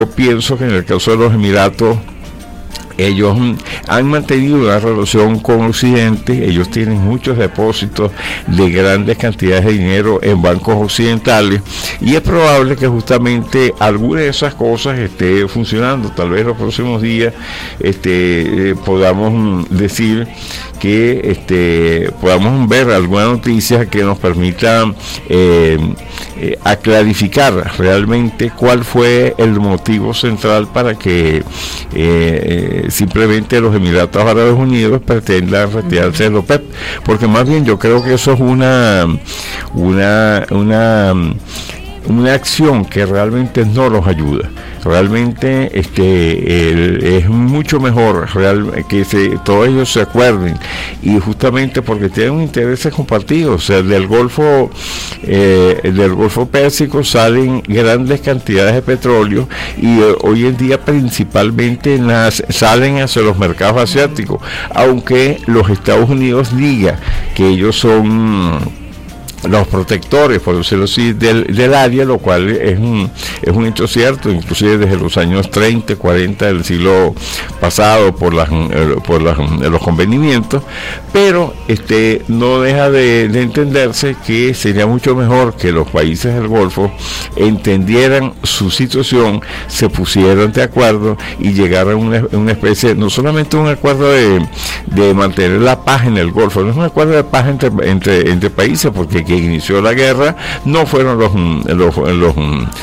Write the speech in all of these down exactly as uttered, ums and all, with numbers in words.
yo pienso que en el caso de los Emiratos, ellos han mantenido una relación con Occidente, ellos tienen muchos depósitos de grandes cantidades de dinero en bancos occidentales y es probable que justamente alguna de esas cosas esté funcionando. Tal vez los próximos días este, eh, podamos decir que este, podamos ver alguna noticia que nos permita eh, eh, a clarificar realmente cuál fue el motivo central para que eh, eh, simplemente los Emiratos Árabes Unidos pretendan retirarse del OPEP, porque más bien yo creo que eso es una una una una acción que realmente no los ayuda. Realmente este el, es mucho mejor real, que se, todos ellos se acuerden, y justamente porque tienen intereses compartidos. O sea, del Golfo eh, del Golfo Pérsico salen grandes cantidades de petróleo y eh, hoy en día principalmente nas, salen hacia los mercados asiáticos, aunque los Estados Unidos diga que ellos son los protectores, por decirlo así, del, del área, lo cual es un, es un hecho cierto, inclusive desde los años treinta, cuarenta del siglo pasado, por las por las, los convenimientos, pero este no deja de, de entenderse que sería mucho mejor que los países del Golfo entendieran su situación, se pusieran de acuerdo y llegaran a una, una especie, no solamente un acuerdo de, de mantener la paz en el Golfo, no es un acuerdo de paz entre, entre, entre países, porque que inició la guerra no fueron los los los,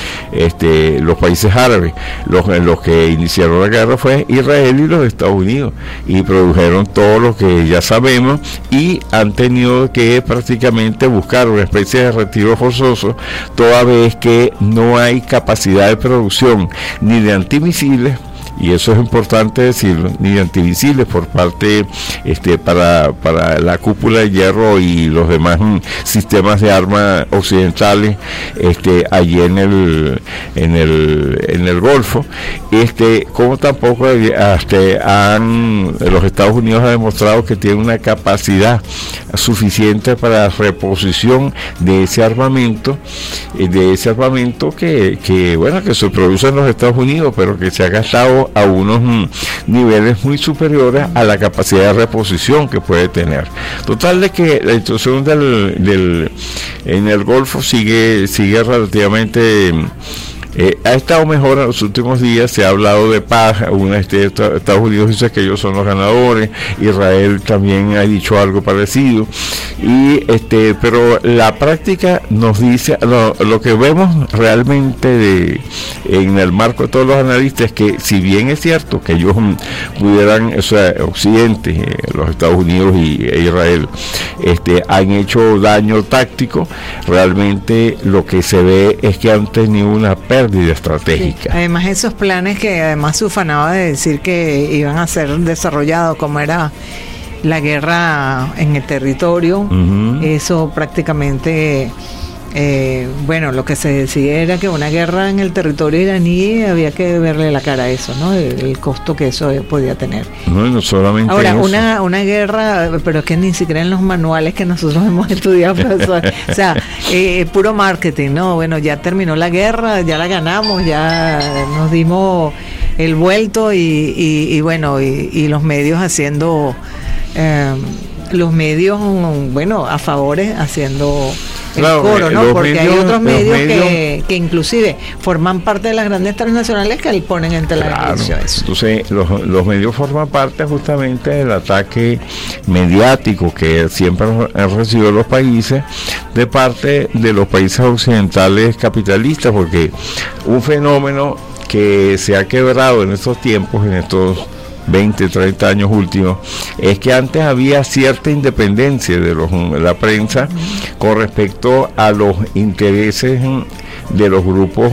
este, los países árabes, los, los que iniciaron la guerra fue Israel y los Estados Unidos, y produjeron todo lo que ya sabemos, y han tenido que prácticamente buscar una especie de retiro forzoso, toda vez que no hay capacidad de producción ni de antimisiles, y eso es importante decirlo, ni de antimisiles por parte este para para la cúpula de hierro y los demás mm, sistemas de armas occidentales este allí en el en el en el Golfo, este como tampoco hasta han los Estados Unidos ha demostrado que tiene una capacidad suficiente para reposición de ese armamento de ese armamento que que bueno que se produce en los Estados Unidos, pero que se ha gastado a unos mm, niveles muy superiores a la capacidad de reposición que puede tener. Total de que la situación del, del en el Golfo sigue sigue relativamente Eh, ha estado mejor en los últimos días, se ha hablado de paz, una, este, Estados Unidos dice que ellos son los ganadores, Israel también ha dicho algo parecido, y este pero la práctica nos dice, lo, lo que vemos realmente de, en el marco de todos los analistas, es que si bien es cierto que ellos pudieran, o sea, Occidente, eh, los Estados Unidos y e Israel, este, han hecho daño táctico, realmente lo que se ve es que han tenido una pérdida estratégica. Sí. Además, esos planes que además se ufanaba de decir que iban a ser desarrollados, como era la guerra en el territorio, uh-huh. Eso prácticamente eh, bueno, lo que se decía era que una guerra en el territorio iraní había que verle la cara a eso, ¿no? El, el costo que eso podía tener. No, no solamente ahora eso. una una guerra, pero es que ni siquiera en los manuales que nosotros hemos estudiado, profesor. O sea, eh, puro marketing, ¿no? Bueno, ya terminó la guerra, ya la ganamos, ya nos dimos el vuelto y, y, y bueno, y, y los medios haciendo eh, los medios, bueno, a favores, haciendo el claro, coro, ¿no? Porque medios, hay otros medios, medios que, que inclusive forman parte de las grandes transnacionales que ponen en televisión eso. Entonces, los, los medios forman parte justamente del ataque mediático que siempre han recibido los países de parte de los países occidentales capitalistas, porque un fenómeno que se ha quebrado en estos tiempos, en estos veinte, treinta años últimos, es que antes había cierta independencia de, los, de la prensa con respecto a los intereses de los grupos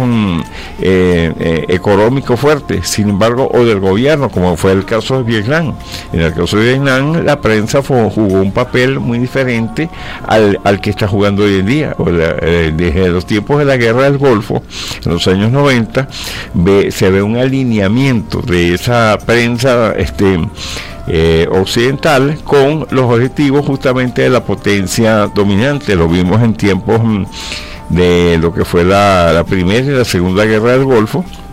eh, eh, económicos fuertes, sin embargo, o del gobierno, como fue el caso de Vietnam. En el caso de Vietnam, la prensa fue, jugó un papel muy diferente al, al que está jugando hoy en día. O la, eh, desde los tiempos de la guerra del Golfo, en los años noventa, ve, se ve un alineamiento de esa prensa este Eh, occidental con los objetivos justamente de la potencia dominante. Lo vimos en tiempos mm, de lo que fue la, la primera y la segunda guerra del Golfo,